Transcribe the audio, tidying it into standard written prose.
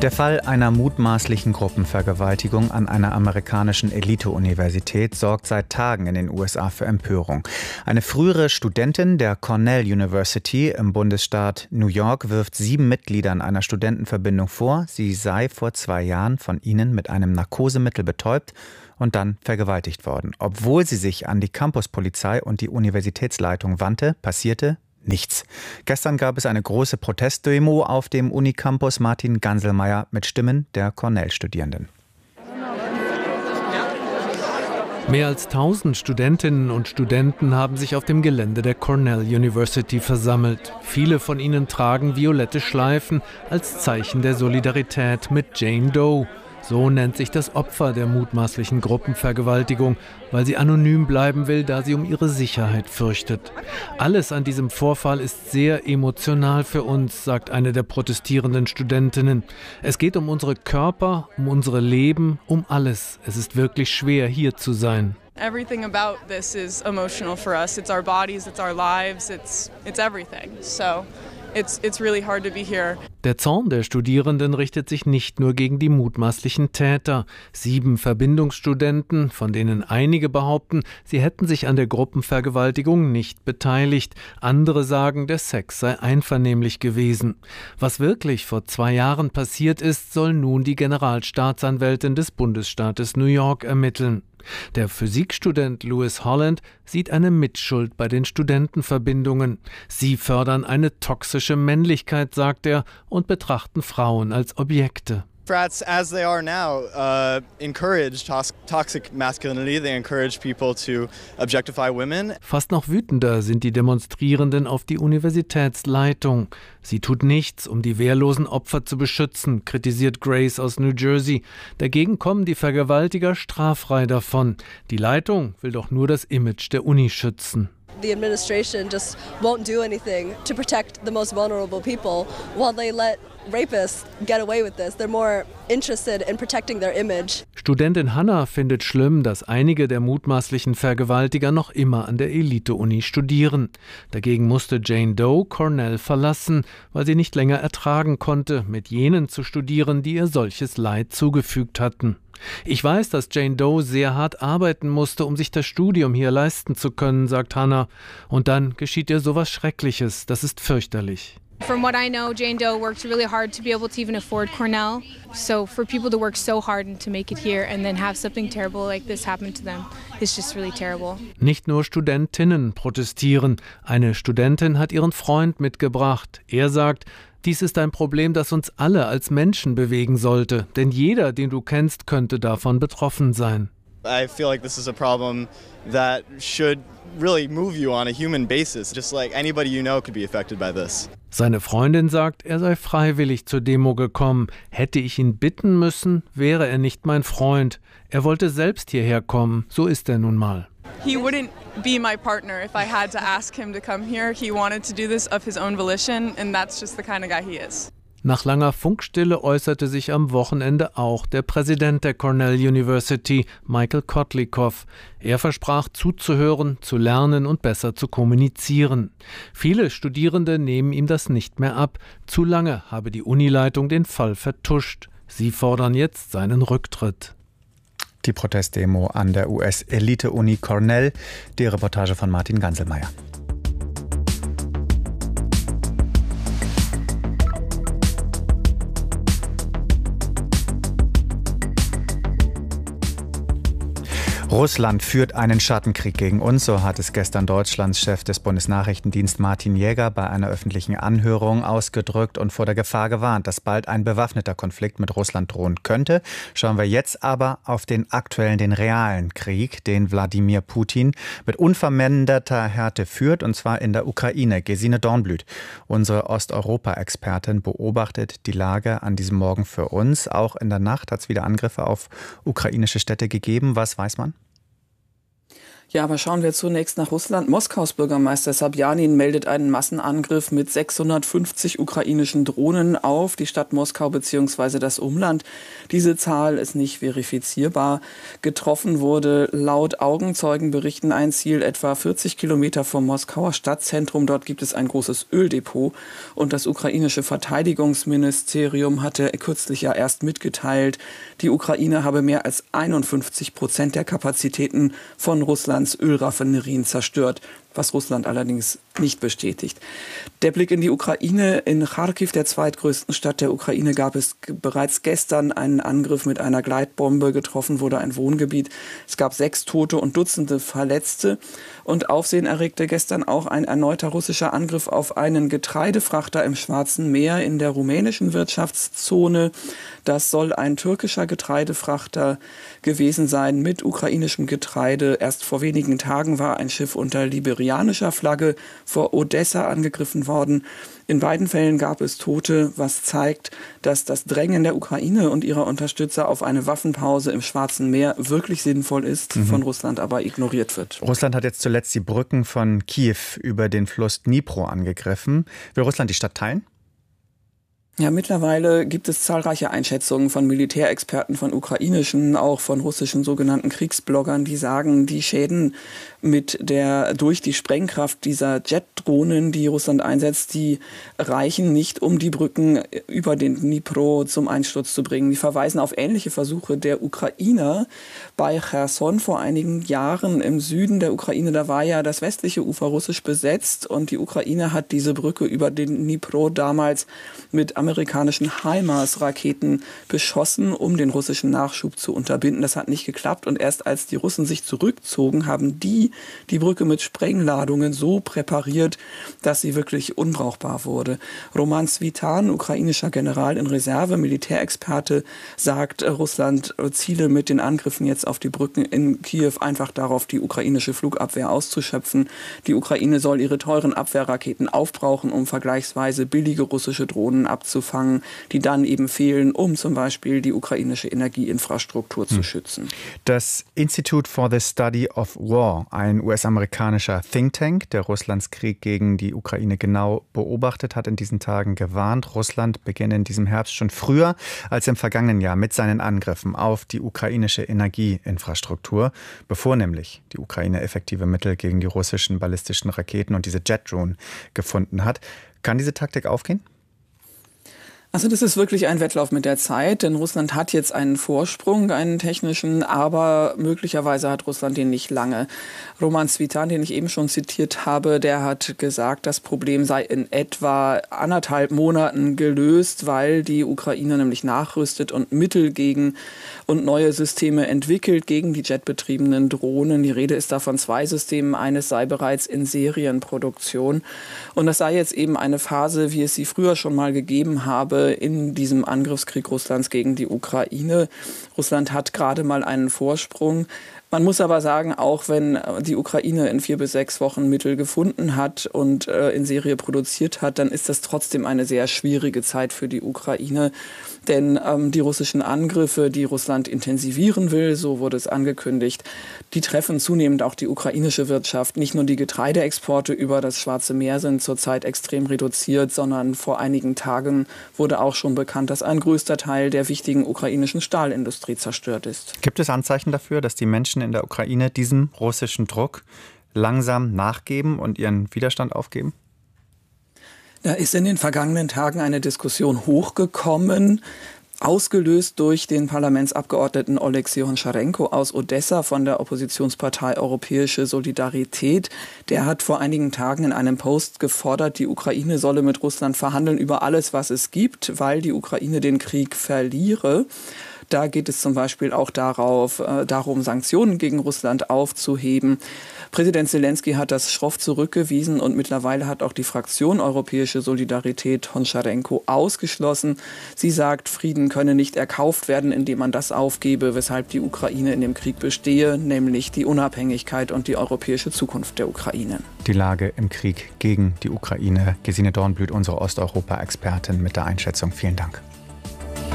Der Fall einer mutmaßlichen Gruppenvergewaltigung an einer amerikanischen Elite-Universität sorgt seit Tagen in den USA für Empörung. Eine frühere Studentin der Cornell University im Bundesstaat New York wirft 7 Mitgliedern einer Studentenverbindung vor, sie sei vor 2 Jahren von ihnen mit einem Narkosemittel betäubt und dann vergewaltigt worden. Obwohl sie sich an die Campuspolizei und die Universitätsleitung wandte, passierte nichts. Gestern gab es eine große Protestdemo auf dem Unicampus. Martin Ganselmeier mit Stimmen der Cornell-Studierenden. Mehr als 1000 Studentinnen und Studenten haben sich auf dem Gelände der Cornell University versammelt. Viele von ihnen tragen violette Schleifen als Zeichen der Solidarität mit Jane Doe. So nennt sich das Opfer der mutmaßlichen Gruppenvergewaltigung, weil sie anonym bleiben will, da sie um ihre Sicherheit fürchtet. Alles an diesem Vorfall ist sehr emotional für uns, sagt eine der protestierenden Studentinnen. Es geht um unsere Körper, um unsere Leben, um alles. Es ist wirklich schwer, hier zu sein. Everything about this is emotional for us. It's our bodies, it's our lives, it's everything. So it's really hard to be here. Der Zorn der Studierenden richtet sich nicht nur gegen die mutmaßlichen Täter. 7 Verbindungsstudenten, von denen einige behaupten, sie hätten sich an der Gruppenvergewaltigung nicht beteiligt. Andere sagen, der Sex sei einvernehmlich gewesen. Was wirklich vor 2 Jahren passiert ist, soll nun die Generalstaatsanwältin des Bundesstaates New York ermitteln. Der Physikstudent Lewis Holland sieht eine Mitschuld bei den Studentenverbindungen. Sie fördern eine toxische Männlichkeit, sagt er, und betrachten Frauen als Objekte. Frats, as they are now, encourage toxic masculinity. They encourage people to objectify women. Fast noch wütender sind die Demonstrierenden auf die Universitätsleitung. Sie tut nichts, um die wehrlosen Opfer zu beschützen, kritisiert Grace aus New Jersey. Dagegen kommen die Vergewaltiger straffrei davon. Die Leitung will doch nur das Image der Uni schützen. The administration just won't do anything to protect the most vulnerable people while they let rapists get away with this. They're more interested in protecting their image. Studentin Hannah findet schlimm, dass einige der mutmaßlichen Vergewaltiger noch immer an der Elite-Uni studieren. Dagegen musste Jane Doe Cornell verlassen, weil sie nicht länger ertragen konnte, mit jenen zu studieren, die ihr solches Leid zugefügt hatten. Ich weiß, dass Jane Doe sehr hart arbeiten musste, um sich das Studium hier leisten zu können, sagt Hannah. Und dann geschieht ihr sowas Schreckliches. Das ist fürchterlich. From what I know, Jane Doe worked really hard to be able to even afford Cornell. So for people to work so hard and to make it here and then have something terrible like this happen to them is just really terrible. Nicht nur Studentinnen protestieren. Eine Studentin hat ihren Freund mitgebracht. Er sagt, dies ist ein Problem, das uns alle als Menschen bewegen sollte. Denn jeder, den du kennst, könnte davon betroffen sein. I feel like this is a problem that should really move you on a human basis. Just like anybody you know could be affected by this. Seine Freundin sagt, er sei freiwillig zur Demo gekommen. Hätte ich ihn bitten müssen, wäre er nicht mein Freund. Er wollte selbst hierher kommen. So ist er nun mal. He wouldn't be my partner if I had to ask him to come here. He wanted to do this of his own volition, and that's just the kind of guy he is. Nach langer Funkstille äußerte sich am Wochenende auch der Präsident der Cornell University, Michael Kotlikoff. Er versprach zuzuhören, zu lernen und besser zu kommunizieren. Viele Studierende nehmen ihm das nicht mehr ab. Zu lange habe die Unileitung den Fall vertuscht. Sie fordern jetzt seinen Rücktritt. Die Protestdemo an der US-Elite-Uni Cornell. Die Reportage von Martin Ganselmeier. Russland führt einen Schattenkrieg gegen uns, so hat es gestern Deutschlands Chef des Bundesnachrichtendienstes Martin Jäger bei einer öffentlichen Anhörung ausgedrückt und vor der Gefahr gewarnt, dass bald ein bewaffneter Konflikt mit Russland drohen könnte. Schauen wir jetzt aber auf den aktuellen, den realen Krieg, den Wladimir Putin mit unverminderter Härte führt, und zwar in der Ukraine. Gesine Dornblüt, unsere Osteuropa-Expertin, beobachtet die Lage an diesem Morgen für uns. Auch in der Nacht hat es wieder Angriffe auf ukrainische Städte gegeben. Was weiß man? Ja, aber schauen wir zunächst nach Russland. Moskaus Bürgermeister Sobjanin meldet einen Massenangriff mit 650 ukrainischen Drohnen auf die Stadt Moskau bzw. das Umland. Diese Zahl ist nicht verifizierbar. Getroffen wurde laut Augenzeugenberichten ein Ziel etwa 40 Kilometer vom Moskauer Stadtzentrum. Dort gibt es ein großes Öldepot. Und das ukrainische Verteidigungsministerium hatte kürzlich ja erst mitgeteilt, die Ukraine habe mehr als 51% der Kapazitäten von Russlands Ölraffinerien zerstört, was Russland allerdings nicht bestätigt. Der Blick in die Ukraine. In Charkiw, der zweitgrößten Stadt der Ukraine, gab es bereits gestern einen Angriff mit einer Gleitbombe. Getroffen wurde ein Wohngebiet. Es gab 6 Tote und Dutzende Verletzte. Und Aufsehen erregte gestern auch ein erneuter russischer Angriff auf einen Getreidefrachter im Schwarzen Meer in der rumänischen Wirtschaftszone. Das soll ein türkischer Getreidefrachter gewesen sein mit ukrainischem Getreide. Erst vor wenigen Tagen war ein Schiff unter liberianischer Flagge vor Odessa angegriffen worden. In beiden Fällen gab es Tote, was zeigt, dass das Drängen der Ukraine und ihrer Unterstützer auf eine Waffenpause im Schwarzen Meer wirklich sinnvoll ist, von Russland aber ignoriert wird. Russland hat jetzt zuletzt die Brücken von Kiew über den Fluss Dnipro angegriffen. Will Russland die Stadt teilen? Ja, mittlerweile gibt es zahlreiche Einschätzungen von Militärexperten, von ukrainischen, auch von russischen sogenannten Kriegsbloggern, die sagen, die Schäden durch die Sprengkraft dieser Jetdrohnen, die Russland einsetzt, die reichen nicht, um die Brücken über den Dnipro zum Einsturz zu bringen. Die verweisen auf ähnliche Versuche der Ukrainer bei Cherson vor einigen Jahren im Süden der Ukraine. Da war ja das westliche Ufer russisch besetzt und die Ukraine hat diese Brücke über den Dnipro damals mit amerikanischen HIMARS-Raketen beschossen, um den russischen Nachschub zu unterbinden. Das hat nicht geklappt und erst als die Russen sich zurückzogen, haben die Brücke mit Sprengladungen so präpariert, dass sie wirklich unbrauchbar wurde. Roman Svitan, ukrainischer General in Reserve, Militärexperte, sagt, Russland ziele mit den Angriffen jetzt auf die Brücken in Kiew einfach darauf, die ukrainische Flugabwehr auszuschöpfen. Die Ukraine soll ihre teuren Abwehrraketen aufbrauchen, um vergleichsweise billige russische Drohnen abzufangen, die dann eben fehlen, um zum Beispiel die ukrainische Energieinfrastruktur zu schützen. Das Institute for the Study of War, ein US-amerikanischer Think Tank, der Russlands Krieg gegen die Ukraine genau beobachtet, hat in diesen Tagen gewarnt, Russland beginne in diesem Herbst schon früher als im vergangenen Jahr mit seinen Angriffen auf die ukrainische Energieinfrastruktur, bevor nämlich die Ukraine effektive Mittel gegen die russischen ballistischen Raketen und diese Jet-Drohnen gefunden hat. Kann diese Taktik aufgehen? Also das ist wirklich ein Wettlauf mit der Zeit, denn Russland hat jetzt einen Vorsprung, einen technischen, aber möglicherweise hat Russland den nicht lange. Roman Svitan, den ich eben schon zitiert habe, der hat gesagt, das Problem sei in etwa 1,5 Monaten gelöst, weil die Ukraine nämlich nachrüstet und Mittel gegen und neue Systeme entwickelt gegen die jetbetriebenen Drohnen. Die Rede ist da von 2 Systemen, eines sei bereits in Serienproduktion. Und das sei jetzt eben eine Phase, wie es sie früher schon mal gegeben habe, in diesem Angriffskrieg Russlands gegen die Ukraine. Russland hat gerade mal einen Vorsprung. Man muss aber sagen, auch wenn die Ukraine in 4 bis 6 Wochen Mittel gefunden hat und in Serie produziert hat, dann ist das trotzdem eine sehr schwierige Zeit für die Ukraine. Denn die russischen Angriffe, die Russland intensivieren will, so wurde es angekündigt, die treffen zunehmend auch die ukrainische Wirtschaft. Nicht nur die Getreideexporte über das Schwarze Meer sind zurzeit extrem reduziert, sondern vor einigen Tagen wurde auch schon bekannt, dass ein größter Teil der wichtigen ukrainischen Stahlindustrie zerstört ist. Gibt es Anzeichen dafür, dass die Menschen in der Ukraine diesem russischen Druck langsam nachgeben und ihren Widerstand aufgeben? Da ist in den vergangenen Tagen eine Diskussion hochgekommen, ausgelöst durch den Parlamentsabgeordneten Oleksiy Honcharenko aus Odessa von der Oppositionspartei Europäische Solidarität. Der hat vor einigen Tagen in einem Post gefordert, die Ukraine solle mit Russland verhandeln über alles, was es gibt, weil die Ukraine den Krieg verliere. Da geht es zum Beispiel auch darum, Sanktionen gegen Russland aufzuheben. Präsident Zelensky hat das schroff zurückgewiesen und mittlerweile hat auch die Fraktion Europäische Solidarität Honcharenko ausgeschlossen. Sie sagt, Frieden könne nicht erkauft werden, indem man das aufgebe, weshalb die Ukraine in dem Krieg bestehe, nämlich die Unabhängigkeit und die europäische Zukunft der Ukraine. Die Lage im Krieg gegen die Ukraine. Gesine Dornblüt, unsere Osteuropa-Expertin mit der Einschätzung. Vielen Dank.